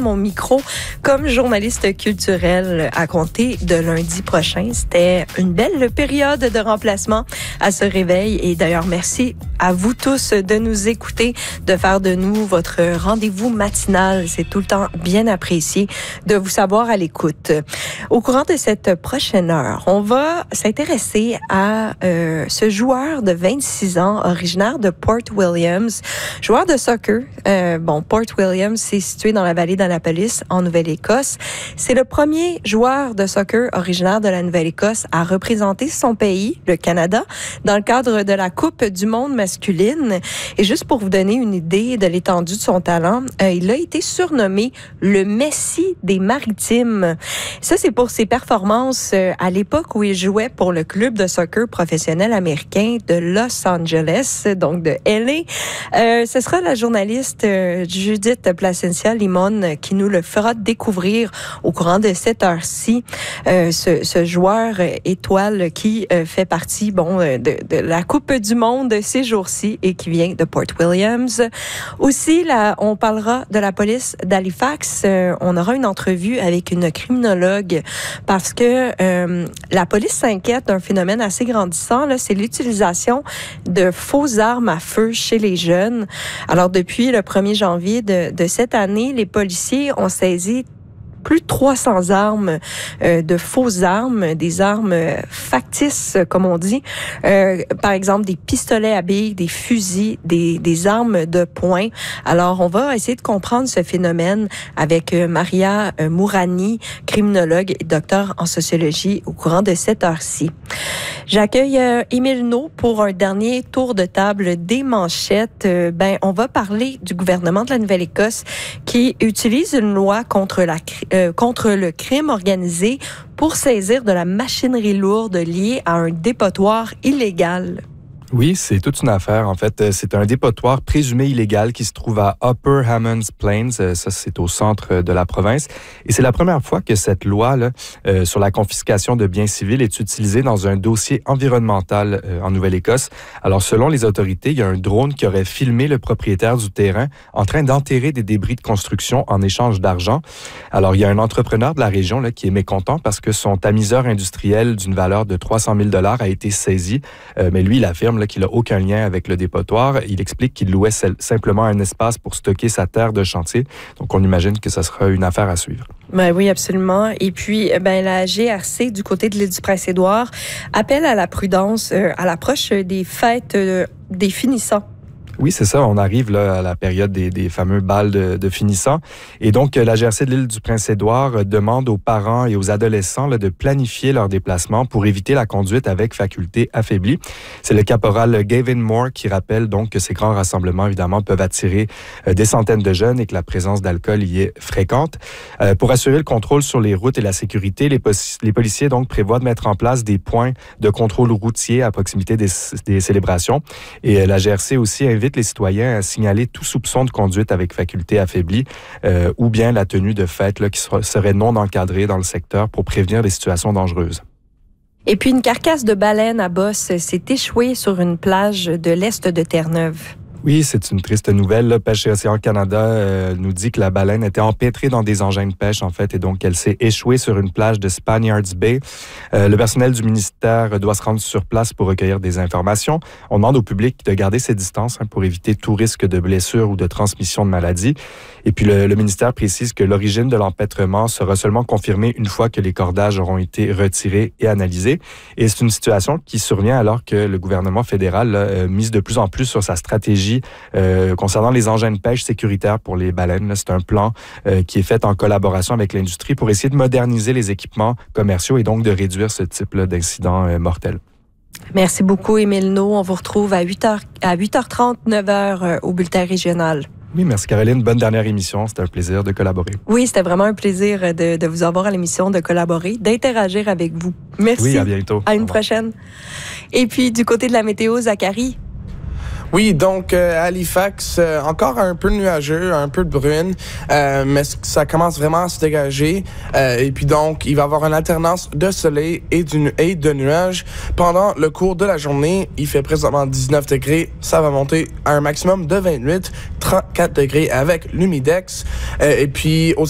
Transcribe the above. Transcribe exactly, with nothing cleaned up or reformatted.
mon micro comme journaliste culturelle à compter de lundi prochain. C'était une belle période de remplacement à ce réveil. Et d'ailleurs, merci à vous tous de nous écouter, de faire de nous votre rendez-vous matinal. C'est tout le temps bien apprécié de vous savoir à l'écoute. Au courant de cette prochaine heure, on va s'intéresser à euh, ce joueur de vingt-six ans, originaire de Port Williams, joueur de soccer. Euh, bon, Port Williams, c'est situé dans la vallée d'Annapolis, en Nouvelle-Écosse. C'est le premier joueur de soccer originaire de la Nouvelle-Écosse à représenter son pays, le Canada, dans le cadre de la Coupe du monde masculine. Et juste pour vous donner une idée de l'étendue de son talent, euh, il a été surnommé le Messi des Maritimes. Ça, c'est pour ses performances euh, à l'époque où il jouait pour le club de soccer professionnel américain de Los Angeles, donc de L A. Euh, ce sera la journaliste euh, Judith Placencia-Limon qui nous le fera découvrir au courant de cette heure-ci. Euh, ce, ce joueur euh, étoile qui euh, fait partie bon de, de la Coupe du monde ces jours-ci et qui vient de Port Williams. Aussi, là, on parlera de la police d'Halifax. Euh, on aura une entrevue avec une criminologue parce que euh, la police s'inquiète d'un phénomène assez grandissant. Là, c'est l'utilisation de fausses armes à feu chez les jeunes. Alors, depuis le premier janvier de, de cette année, les policiers ont saisi plus de trois cents armes, euh, de fausses armes, des armes factices, comme on dit. Euh, par exemple, des pistolets à billes, des fusils, des, des armes de poing. Alors, on va essayer de comprendre ce phénomène avec Maria Mourani, criminologue et docteur en sociologie au courant de cette heure-ci. J'accueille euh, Émile Naud pour un dernier tour de table des manchettes. Euh, ben, on va parler du gouvernement de la Nouvelle-Écosse qui utilise une loi contre la euh, contre le crime organisé pour saisir de la machinerie lourde liée à un dépotoir illégal. Oui, c'est toute une affaire. En fait, c'est un dépotoir présumé illégal qui se trouve à Upper Hammonds Plains. Ça, c'est au centre de la province. Et c'est la première fois que cette loi là, euh, sur la confiscation de biens civils est utilisée dans un dossier environnemental euh, en Nouvelle-Écosse. Alors, selon les autorités, il y a un drone qui aurait filmé le propriétaire du terrain en train d'enterrer des débris de construction en échange d'argent. Alors, il y a un entrepreneur de la région là, qui est mécontent parce que son tamiseur industriel d'une valeur de trois cent mille dollars a été saisi. Euh, mais lui, il affirme qu'il n'a aucun lien avec le dépotoir. Il explique qu'il louait simplement un espace pour stocker sa terre de chantier. Donc, on imagine que ça sera une affaire à suivre. Ben oui, absolument. Et puis, ben la G R C du côté de l'île du Prince-Édouard appelle à la prudence euh, à l'approche des fêtes euh, des finissants. Oui, c'est ça. On arrive là, à la période des, des fameux bals de, de finissants. Et donc, la G R C de l'île du Prince-Édouard demande aux parents et aux adolescents là, de planifier leur déplacement pour éviter la conduite avec faculté affaiblie. C'est le caporal Gavin Moore qui rappelle donc que ces grands rassemblements, évidemment, peuvent attirer euh, des centaines de jeunes et que la présence d'alcool y est fréquente. Euh, pour assurer le contrôle sur les routes et la sécurité, les, pos- les policiers donc prévoient de mettre en place des points de contrôle routier à proximité des, des célébrations. Et euh, la G R C aussi invite les citoyens à signaler tout soupçon de conduite avec faculté affaiblie euh, ou bien la tenue de fêtes là, qui serait non encadrée dans le secteur pour prévenir des situations dangereuses. Et puis, une carcasse de baleine à bosse s'est échouée sur une plage de l'est de Terre-Neuve. Oui, c'est une triste nouvelle. Là. Pêche et Océan Canada euh, nous dit que la baleine était empêtrée dans des engins de pêche, en fait, et donc elle s'est échouée sur une plage de Spaniards Bay. Euh, le personnel du ministère doit se rendre sur place pour recueillir des informations. On demande au public de garder ses distances hein, pour éviter tout risque de blessure ou de transmission de maladie. Et puis, le, le ministère précise que l'origine de l'empêtrement sera seulement confirmée une fois que les cordages auront été retirés et analysés. Et c'est une situation qui survient alors que le gouvernement fédéral là, euh, mise de plus en plus sur sa stratégie Euh, concernant les engins de pêche sécuritaires pour les baleines. Là, c'est un plan euh, qui est fait en collaboration avec l'industrie pour essayer de moderniser les équipements commerciaux et donc de réduire ce type là, d'incidents euh, mortels. Merci beaucoup, Émile Naud. On vous retrouve à huit heures, à huit heures trente, neuf heures euh, au bulletin régional. Oui, merci Caroline. Bonne dernière émission. C'était un plaisir de collaborer. Oui, c'était vraiment un plaisir de, de vous avoir à l'émission, de collaborer, d'interagir avec vous. Merci. Oui, à bientôt. À une prochaine. Et puis, du côté de la météo, Zachary? Oui, donc euh, Halifax, euh, encore un peu nuageux, un peu de bruine, euh, mais ça commence vraiment à se dégager. Euh, et puis donc, il va y avoir une alternance de soleil et, du, et de nuages. Pendant le cours de la journée, il fait présentement dix-neuf degrés. Ça va monter à un maximum de vingt-huit, trente-quatre degrés avec l'humidex. Euh, et puis, aux